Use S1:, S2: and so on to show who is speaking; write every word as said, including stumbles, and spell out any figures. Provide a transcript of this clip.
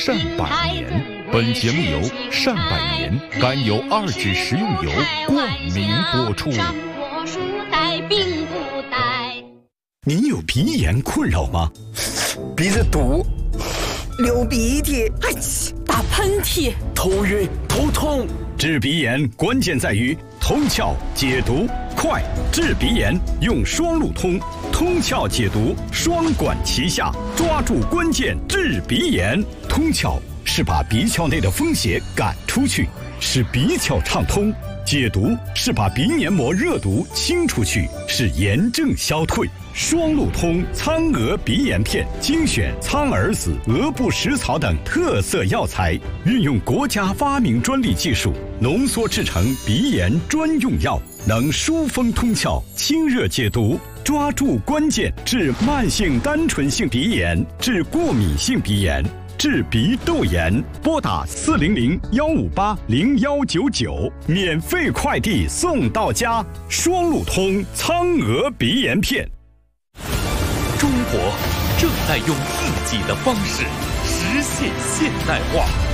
S1: 善百年。本节目由善百年甘油二酯食用油冠名播出。
S2: 您有鼻炎困扰吗？
S3: 鼻子堵，
S4: 流鼻涕，
S5: 哎，打喷嚏，
S3: 头晕头痛。
S2: 治鼻炎关键在于通窍解毒快，治鼻炎用双路通，通窍解毒双管齐下，抓住关键治鼻炎。通窍是把鼻窍内的风邪赶出去，使鼻窍畅通；解毒是把鼻黏膜热毒清出去，使炎症消退。双路通苍娥鼻炎片精选苍耳子、额部食草等特色药材，运用国家发明专利技术浓缩制成鼻炎专用药，能疏风通窍、清热解毒，抓住关键治慢性单纯性鼻炎、治过敏性鼻炎、治鼻窦炎。拨打四零零幺五八零幺九九，免费快递送到家。双路通苍娥鼻炎片。
S6: 中国正在用自己的方式实现现代化。